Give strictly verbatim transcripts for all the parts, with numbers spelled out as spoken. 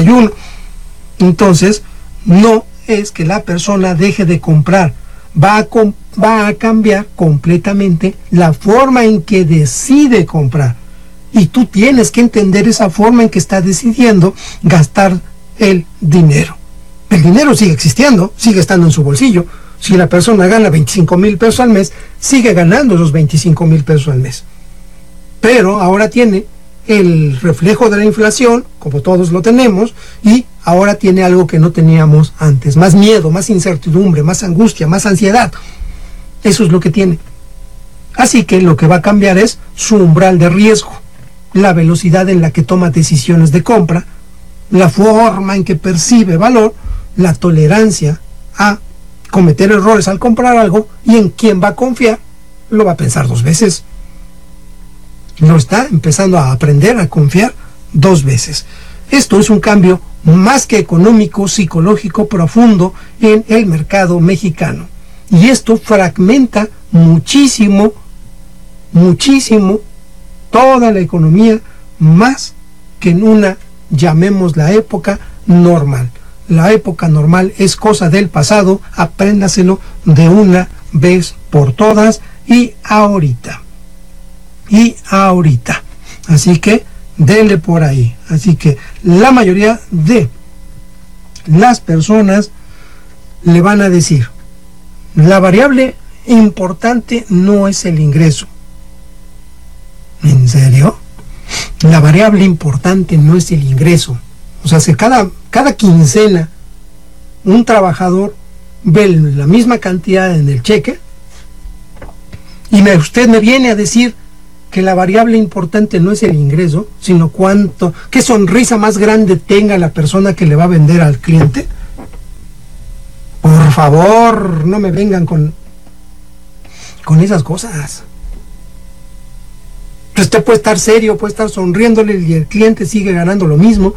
y uno. Entonces, no es que la persona deje de comprar, va a, com- va a cambiar completamente la forma en que decide comprar. Y tú tienes que entender esa forma en que está decidiendo gastar el dinero. El dinero sigue existiendo, sigue estando en su bolsillo. Si la persona gana veinticinco mil pesos al mes, sigue ganando esos veinticinco mil pesos al mes. Pero ahora tiene el reflejo de la inflación, como todos lo tenemos, y ahora tiene algo que no teníamos antes, más miedo, más incertidumbre, más angustia, más ansiedad. Eso es lo que tiene. Así que lo que va a cambiar es su umbral de riesgo, la velocidad en la que toma decisiones de compra, la forma en que percibe valor, la tolerancia a cometer errores al comprar algo, y en quién va a confiar, lo va a pensar dos veces. Lo está empezando a aprender a confiar dos veces. Esto es un cambio más que económico, psicológico, profundo en el mercado mexicano. Y esto fragmenta muchísimo, muchísimo toda la economía, más que en una, llamémosla época normal. La época normal es cosa del pasado, apréndaselo de una vez por todas y ahorita. Y ahorita. Así que denle por ahí. Así que la mayoría de las personas le van a decir, la variable importante no es el ingreso. ¿En serio? La variable importante no es el ingreso. O sea, si cada, cada quincena un trabajador ve la misma cantidad en el cheque y me, usted me viene a decir que la variable importante no es el ingreso, sino cuánto, qué sonrisa más grande tenga la persona que le va a vender al cliente. Por favor, no me vengan con, con esas cosas. Usted puede estar serio, puede estar sonriéndole y el cliente sigue ganando lo mismo,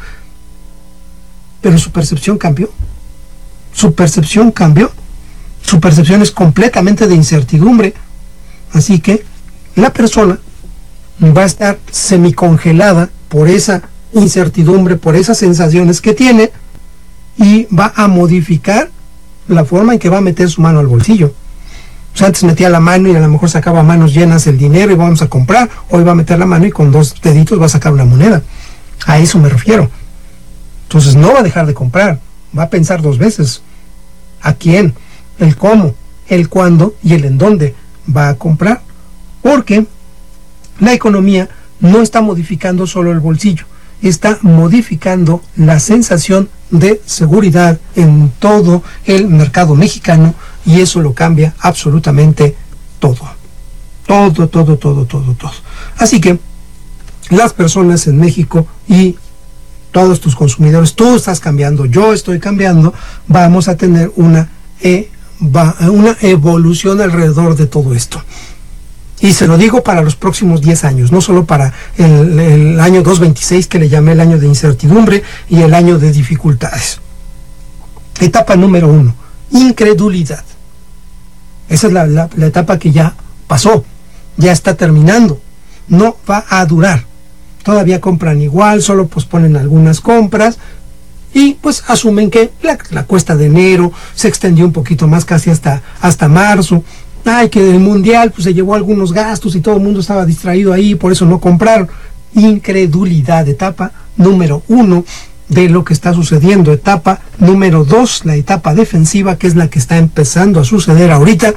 pero su percepción cambió. Su percepción cambió. Su percepción es completamente de incertidumbre. Así que la persona va a estar semicongelada por esa incertidumbre, por esas sensaciones que tiene, y va a modificar la forma en que va a meter su mano al bolsillo. O sea, antes metía la mano y a lo mejor sacaba manos llenas el dinero y vamos a comprar. Hoy va a meter la mano y con dos deditos va a sacar una moneda. A eso me refiero. Entonces no va a dejar de comprar, va a pensar dos veces. ¿A quién? El cómo, el cuándo y el en dónde va a comprar. Porque la economía no está modificando solo el bolsillo, está modificando la sensación de seguridad en todo el mercado mexicano, y eso lo cambia absolutamente todo. Todo, todo, todo, todo, todo. Así que las personas en México y todos tus consumidores, tú estás cambiando, yo estoy cambiando, vamos a tener una, e, va, una evolución alrededor de todo esto. Y se lo digo para los próximos diez años, no solo para el, el año dos mil veintiséis, que le llamé el año de incertidumbre y el año de dificultades. Etapa número uno, incredulidad. Esa es la, la, la etapa que ya pasó, ya está terminando, no va a durar. Todavía compran igual, solo posponen algunas compras y pues asumen que la, la cuesta de enero se extendió un poquito más, casi hasta, hasta marzo. Ay, que el mundial pues se llevó algunos gastos y todo el mundo estaba distraído ahí, por eso no compraron. Incredulidad, etapa número uno de lo que está sucediendo. Etapa número dos, la etapa defensiva, que es la que está empezando a suceder ahorita,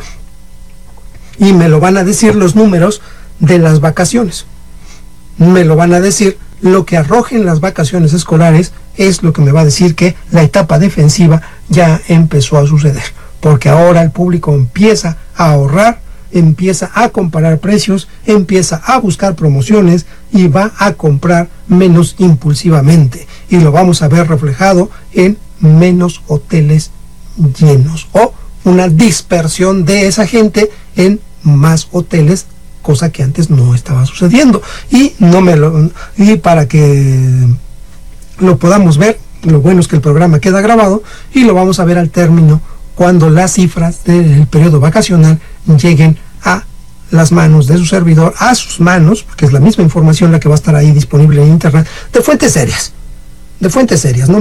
y me lo van a decir los números de las vacaciones. Me lo van a decir, lo que arrojen las vacaciones escolares es lo que me va a decir que la etapa defensiva ya empezó a suceder. Porque ahora el público empieza a ahorrar, empieza a comparar precios, empieza a buscar promociones y va a comprar menos impulsivamente. Y lo vamos a ver reflejado en menos hoteles llenos o una dispersión de esa gente en más hoteles, cosa que antes no estaba sucediendo. Y no me lo y para que lo podamos ver, lo bueno es que el programa queda grabado y lo vamos a ver al término, cuando las cifras del periodo vacacional lleguen a las manos de su servidor, a sus manos, porque es la misma información la que va a estar ahí disponible en internet, de fuentes serias, de fuentes serias, ¿no?